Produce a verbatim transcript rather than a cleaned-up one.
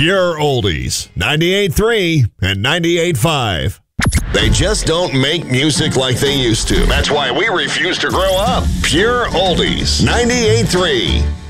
Pure Oldies, ninety-eight point three and ninety-eight point five. They just don't make music like they used to. That's why we refuse to grow up. Pure Oldies, ninety-eight point three.